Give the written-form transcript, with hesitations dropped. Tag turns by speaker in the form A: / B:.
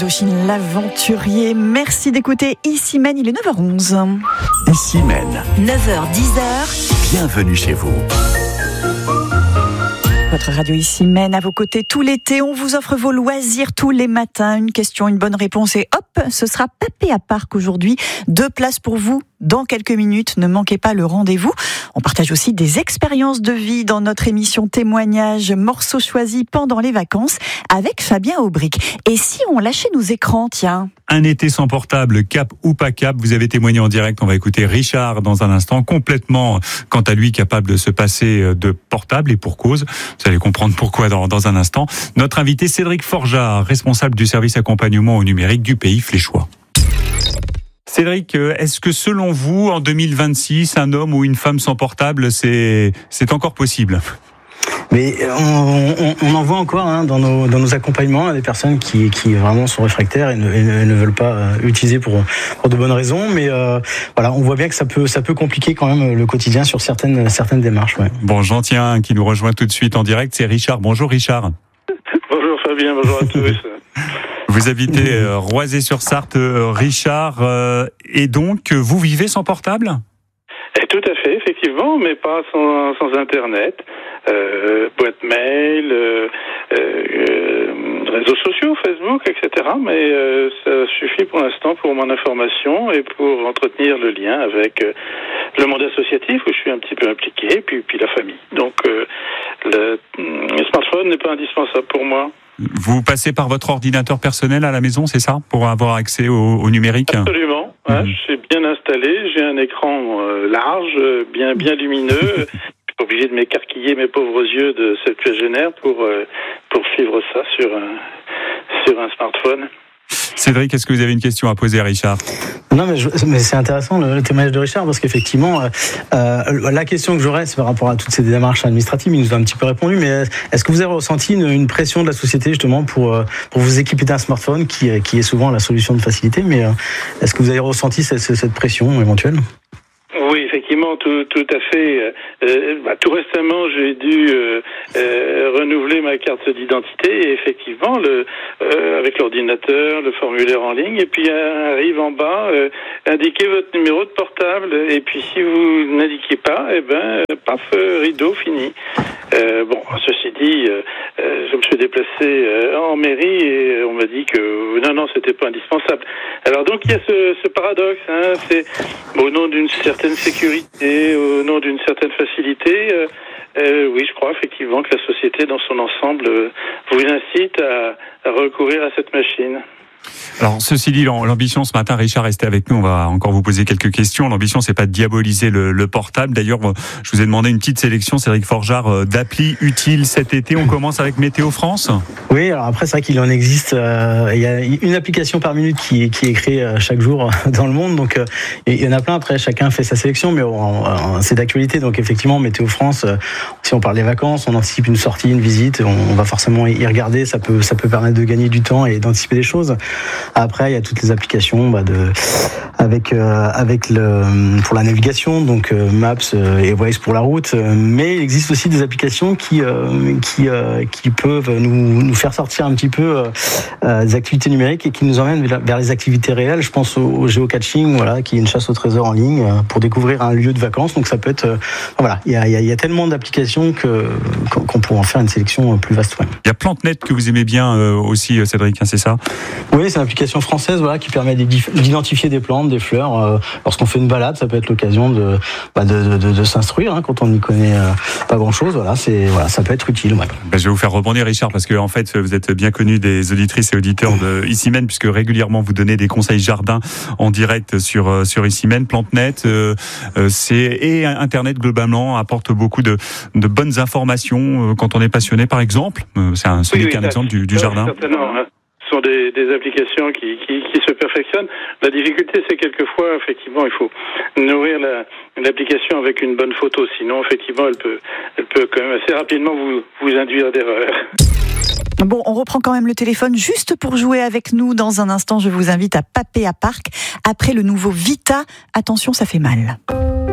A: Indochine l'aventurier. Merci d'écouter Ici Mène, il est 9h11.
B: Ici Mène.
A: 9h10.
B: Bienvenue chez vous.
A: Votre radio Ici Mène à vos côtés tout l'été. On vous offre vos loisirs tous les matins. Une question, une bonne réponse et hop, ce sera Papé à Parc aujourd'hui. 2 places pour vous dans quelques minutes. Ne manquez pas le rendez-vous. On partage aussi des expériences de vie dans notre émission Témoignages, morceaux choisis pendant les vacances avec Fabien Aubric. Et si on lâchait nos écrans, tiens?
C: Un été sans portable, cap ou pas cap, vous avez témoigné en direct. On va écouter Richard dans un instant, complètement, quant à lui, capable de se passer de portable et pour cause. Vous allez comprendre pourquoi dans un instant. Notre invité Cédric Forjard, responsable du service accompagnement au numérique du Pays Fléchois. Cédric, est-ce que selon vous, en 2026, un homme ou une femme sans portable, c'est encore possible ?
D: Mais on en voit encore dans nos accompagnements des personnes qui vraiment sont réfractaires et ne veulent pas utiliser pour de bonnes raisons. Mais voilà, on voit bien que ça peut compliquer quand même le quotidien sur certaines démarches. Ouais.
C: Bon, j'en tiens un qui nous rejoint tout de suite en direct, c'est Richard. Bonjour Richard.
E: Bonjour Fabien, bonjour à tous.
C: Vous habitez Roisey-sur-Sarthe, Richard, et donc vous vivez sans portable ?
E: Tout à fait, effectivement, mais pas sans Internet, boîte mail, réseaux sociaux, Facebook, etc. Mais ça suffit pour l'instant pour mon information et pour entretenir le lien avec le monde associatif où je suis un petit peu impliqué, puis la famille. Donc le smartphone n'est pas indispensable pour moi.
C: Vous passez par votre ordinateur personnel à la maison, c'est ça, pour avoir accès au numérique ?
E: Absolument. Ouais, je suis bien installé, j'ai un écran large, bien lumineux. Je suis pas obligé de m'écarquiller mes pauvres yeux de septuagénaire pour suivre ça sur un smartphone.
C: Cédric, est-ce que vous avez une question à poser à Richard ?
D: Non, mais c'est intéressant le témoignage de Richard parce qu'effectivement, la question que j'aurais, c'est par rapport à toutes ces démarches administratives. Il nous a un petit peu répondu, mais est-ce que vous avez ressenti une pression de la société justement pour vous équiper d'un smartphone qui est souvent la solution de facilité, mais est-ce que vous avez ressenti cette pression éventuelle ?
E: Oui, effectivement, tout à fait. Tout récemment, j'ai dû renouveler ma carte d'identité et effectivement, avec l'ordinateur, le formulaire en ligne, et puis arrive en bas, indiquez votre numéro de portable, et puis si vous n'indiquez pas, paf, rideau, fini. Ceci dit, je me suis déplacé en mairie et on m'a dit que non, c'était pas indispensable. Alors donc il y a ce paradoxe, c'est au nom d'une certaine sécurité, au nom d'une certaine facilité. Oui, je crois effectivement que la société dans son ensemble vous incite à recourir à cette machine.
C: Alors, ceci dit, l'ambition ce matin, Richard, restez avec nous, on va encore vous poser quelques questions. L'ambition, c'est pas de diaboliser le portable. D'ailleurs, je vous ai demandé une petite sélection, Cédric Forjard, d'applis utiles cet été. On commence avec Météo France.
D: Oui, alors après, c'est vrai qu'il en existe. Il y a une application par minute qui est créée chaque jour dans le monde. Donc, il y en a plein. Après, chacun fait sa sélection, mais c'est d'actualité. Donc, effectivement, Météo France, si on parle des vacances, on anticipe une sortie, une visite, on va forcément y regarder. Ça peut permettre de gagner du temps et d'anticiper des choses. Après, il y a toutes les applications pour la navigation, donc Maps et Waze pour la route. Mais il existe aussi des applications qui peuvent nous faire sortir un petit peu des activités numériques et qui nous emmènent vers les activités réelles. Je pense au géocaching, qui est une chasse au trésor en ligne pour découvrir un lieu de vacances. Donc ça peut être, il y a tellement d'applications qu'on pourra en faire une sélection plus vaste. Ouais.
C: Il y a PlanteNet que vous aimez bien aussi, Cédric, c'est ça ?
D: Oui, c'est une application française qui permet d'identifier des plantes, des fleurs. Lorsqu'on fait une balade, ça peut être l'occasion de s'instruire quand on n'y connaît pas grand-chose. Ça peut être utile. Ouais.
C: Je vais vous faire rebondir, Richard, parce que en fait, vous êtes bien connu des auditrices et auditeurs de Ici Mène, puisque régulièrement vous donnez des conseils jardin en direct sur Ici Mène. PlanteNet, et Internet globalement apporte beaucoup de bonnes informations quand on est passionné, par exemple. C'est un exemple du jardin.
E: Certainement. Ce sont des applications qui se perfectionnent. La difficulté, c'est quelquefois, effectivement, il faut nourrir l'application avec une bonne photo. Sinon, effectivement, elle peut quand même assez rapidement vous induire d'erreur.
A: Bon, on reprend quand même le téléphone juste pour jouer avec nous. Dans un instant, je vous invite à Papé à Parc après le nouveau Vita. Attention, ça fait mal.